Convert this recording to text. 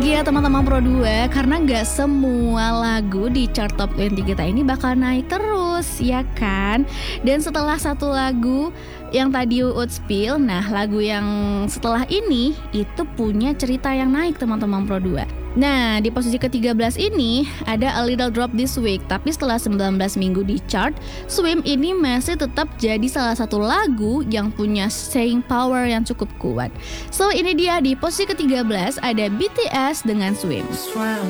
lagi ya teman-teman Pro 2, karena nggak semua lagu di chart top 20 kita ini bakal naik terus, ya kan? Dan setelah satu lagu yang tadi Uut spill, nah lagu yang setelah ini itu punya cerita yang naik teman-teman Pro 2. Nah, di posisi ke-13 ini ada A Little Drop This Week. Tapi setelah 19 minggu di chart, Swim ini masih tetap jadi salah satu lagu yang punya staying power yang cukup kuat. So, ini dia di posisi ke-13 ada BTS dengan Swim. Swam